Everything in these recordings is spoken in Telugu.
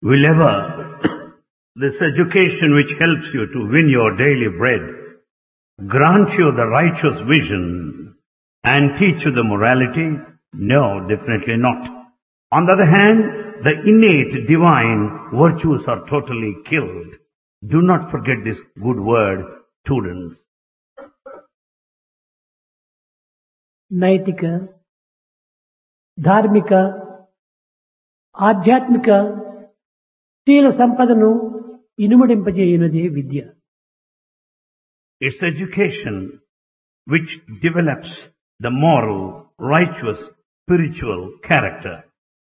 will ever, this education which helps you to win your daily bread, grant you the righteous vision and teach you the morality? No, definitely not. On the other hand, the innate divine virtues are totally killed. Do not forget this good word, students. నైతిక, ధార్మిక, ఆధ్యాత్మిక శీల సంపదను ఇనుమడింపజేయునదే విద్య. It's education which develops the moral, righteous, spiritual character.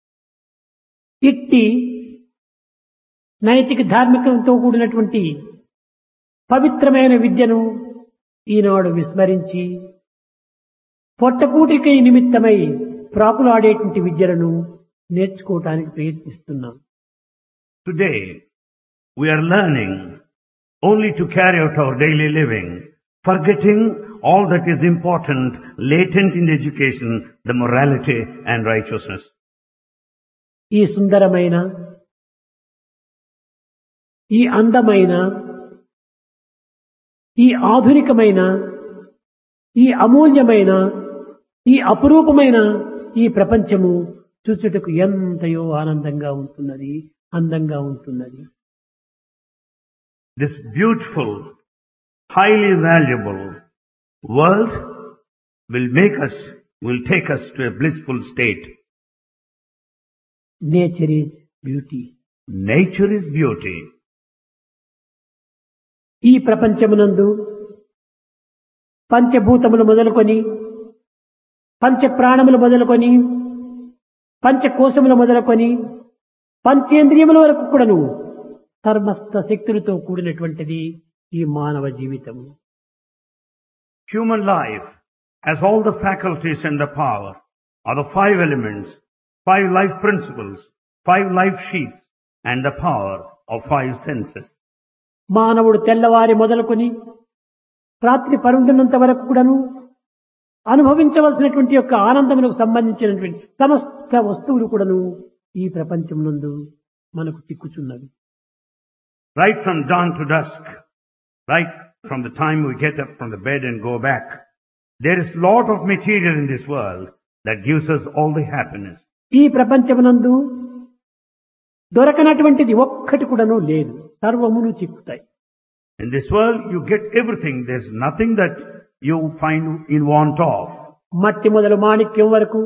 ఇట్టి నైతిక ధార్మికంతో కూడినటువంటి పవిత్రమైన విద్యను ఈనాడు విస్మరించి పొట్టకూటికై నిమిత్తమై ప్రాకులాడేటువంటి విద్యలను నేర్చుకోవటానికి ప్రయత్నిస్తున్నాం. Today, we are learning only to carry out our daily living, forgetting all that is important, latent in the education, the morality and righteousness. ఈ సుందరమైన, ఈ అందమైన, ఈ ఆధునికమైన, ఈ అమూల్యమైన, ఈ అపురూపమైన ఈ ప్రపంచము చూచుటకు ఎంతయో ఆనందంగా ఉంటున్నది, అందంగా ఉంటున్నది. This beautiful, highly valuable world will take us to a blissful state. Nature is beauty. Nature is beauty. ఈ ప్రపంచమునందు పంచభూతములు మొదలుకొని, పంచ ప్రాణములు మొదలుకొని, పంచకోశములు మొదలుకొని, పంచేంద్రియముల వరకు కూడాను సమస్త శక్తులతో కూడినటువంటిది ఈ మానవ జీవితము. Human life has all the faculties and the power are the 5 elements, 5 life principles, 5 life sheets and the power of 5 senses. మానవుడు తెల్లవారి మొదలుకొని రాత్రి పరుండున్నంత వరకు కూడాను అనుభవించవలసినటువంటి యొక్క ఆనందములకు సంబంధించినటువంటి సమస్త వస్తువులు కూడాను ఈ ప్రపంచం నందు మనకు చిక్కుచున్నవి. Right from dawn to dusk, right from the time we get up from the bed and go back, there is lot of material in this world that gives us all the happiness. ఈ ప్రపంచమునందు దొరకనటువంటిది ఒక్కటి కూడాను లేదు, సర్వమును చిక్కుతాయి. In this world you get everything, there's nothing that you find in want of. మట్టి మొదలు మాణిక్యం వరకు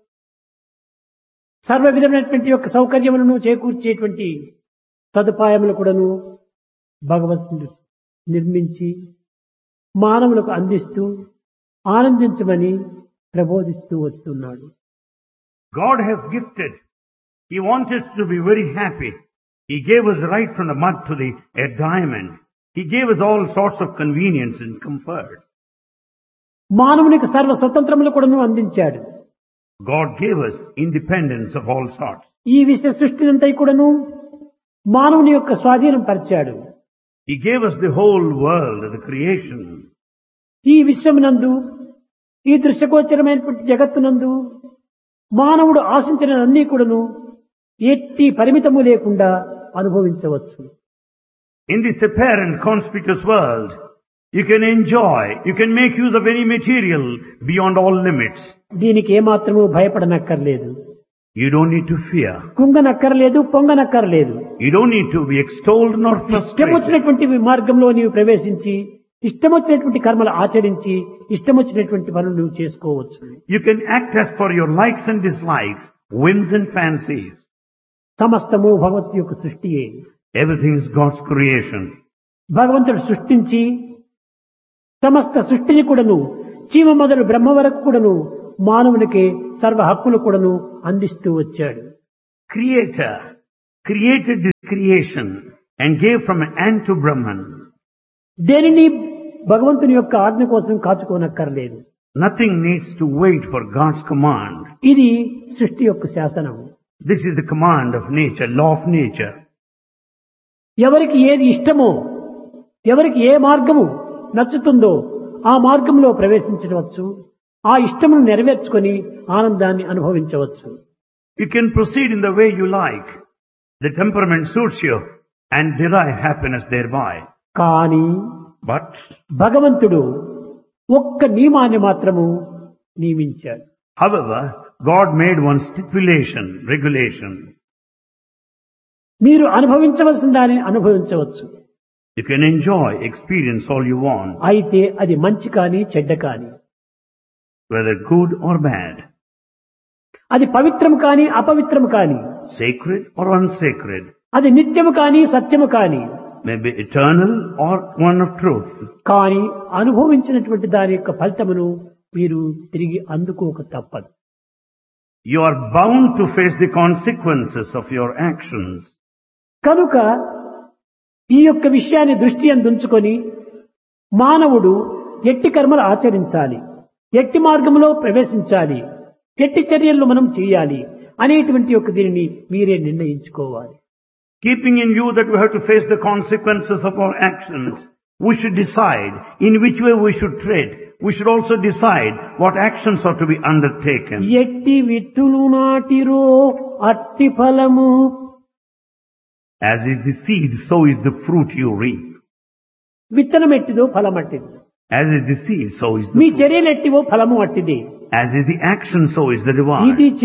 సర్వ విధమైనటువంటి యొక్క సౌకర్యములను చేకూర్చేటువంటి సదుపాయములు కూడాను భగవంతుడు నిర్మించి మానవులకు అందిస్తూ ఆనందించమని ప్రబోధిస్తూ వస్తున్నాడు. God has gifted. He wanted to be very happy. He gave us right from the mud to a diamond. He gave us all sorts of convenience and comfort. మానవునికి సర్వ స్వతంత్రములు కూడాను అందించాడు. God gave us independence of all sorts. ఈ విశ్వ సృష్టినంతా కూడాను మానవుని యొక్క స్వాధీనం పరిచాడు. He gave us the whole world, the creation. ఈ విశ్వమునందు, ఈ దృశ్యగోచరమైనటువంటి జగత్తునందు మానవుడు ఆశించిన అన్ని కూడాను ఎట్టి పరిమితము లేకుండా అనుభవించవచ్చు. In this apparent conspicuous world, you can enjoy, you can make use of any material beyond all limits. దీనికి ఏమాత్రము భయపడనక్కర్లేదు. You don't need to fear. కుంగనక్కర్లేదు, పొంగనక్కర్లేదు. You don't need to be extolled nor ఇష్టం frustrated. వచ్చినటువంటి మార్గంలో నీవు ప్రవేశించి ఇష్టం వచ్చినటువంటి కర్మలు ఆచరించి ఇష్టం వచ్చినటువంటి పనులు నువ్వు చేసుకోవచ్చు. You can act as per your likes and dislikes, whims and fancies. సమస్తము భగవత్ యొక్క సృష్టియే. Everything is God's creation. భగవంతుడు సృష్టించి సమస్త సృష్టిని కూడాను చీమ మొదలు బ్రహ్మ వరకు కూడాను మానవునికి సర్వ హక్కులు కూడాను అందిస్తూ వచ్చాడు. Creator created this creation and gave from ant to Brahman. దేనిని భగవంతుని యొక్క ఆజ్ఞ కోసం కాచుకోనక్కర్లేదు. Nothing needs to wait for God's command. ఇది సృష్టి యొక్క శాసనం. This is the command of nature, law of nature. ఎవరికి ఏది ఇష్టమో, ఎవరికి ఏ మార్గము నచ్చుతుందో ఆ మార్గంలో ప్రవేశించవచ్చు, ఆ ఇష్టమును నెరవేర్చుకొని ఆనందాన్ని అనుభవించవచ్చు. You can proceed in the way you like. The temperament suits you and derive happiness thereby. కానీ But భగవంతుడు ఒక్క నియమాన్ని మాత్రము నియమించాడు. however, God made one stipulation, regulation. మీరు అనుభవించవలసిన దానిని అనుభవించవచ్చు. You can enjoy, experience all you want, అయితే అది మంచి కానీ చెడ్డ కానీ, whether good or bad, అది పవిత్రము కానీ అపవిత్రము కానీ, sacred or unsacred, అది నిత్యము కానీ సత్యము కానీ, may be eternal or one of truth. కానీ అనుభవించినటువంటి దాని యొక్క ఫలితమును మీరు తిరిగి అందుకోక తప్పదు. You are bound to face the consequences of your actions. కనుక ఈ యొక్క విషయాన్ని దృష్టి అందుంచుకొని మానవుడు ఎట్టి కర్మలు ఆచరించాలి, ఎట్టి మార్గంలో ప్రవేశించాలి, ఎట్టి చర్యలు మనం చేయాలి అనేటువంటి యొక్క దీనిని మీరే నిర్ణయించుకోవాలి. Keeping in view that we have to face the consequences of our actions, we should decide in which way we should tread. We should also decide what actions are to be undertaken. ఎట్టి విత్తులు నాటిరో అట్టి ఫలము. As is the seed, so is the fruit you reap. విత్తనం ఎట్టిదో ఫలం అట్టిది. As is the seed, so is the me fruit. చర్యలు ఎట్టివో ఫలము అట్టిది. As is the action, so is the reward. ఇది